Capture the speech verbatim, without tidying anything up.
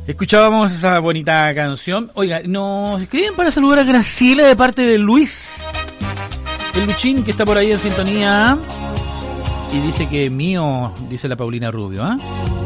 Escuchábamos esa bonita canción. Oiga, nos escriben para saludar a Graciela de parte de Luis, el Luchín, que está por ahí en sintonía. Y dice que mío, dice la Paulina Rubio, ¿ah? ¿eh?